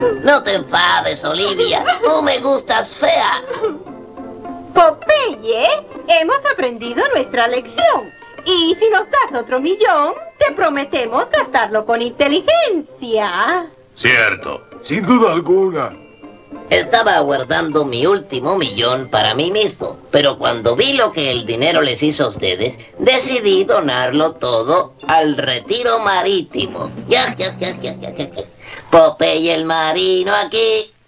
No te enfades, Olivia. Tú me gustas fea. Popeye, hemos aprendido nuestra lección. Y si nos das otro 1.000.000, te prometemos gastarlo con inteligencia. Cierto. Sin duda alguna. Estaba guardando mi último 1.000.000 para mí mismo, pero cuando vi lo que el dinero les hizo a ustedes, decidí donarlo todo al retiro marítimo. Ya. Popeye el marino aquí.